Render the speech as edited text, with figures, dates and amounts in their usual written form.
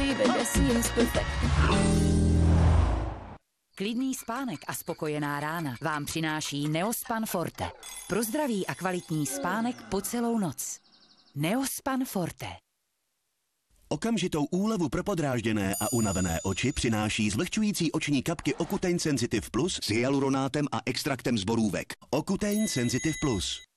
baby, das seems perfect. Klidný spánek a spokojená rána vám přináší Neospan Forte. Pro zdravý a kvalitní spánek po celou noc. Neospan Forte. Okamžitou úlevu pro podrážděné a unavené oči přináší zvlhčující oční kapky Ocutein Sensitive Plus s hyaluronátem a extraktem z borůvek. Ocutein Sensitive Plus.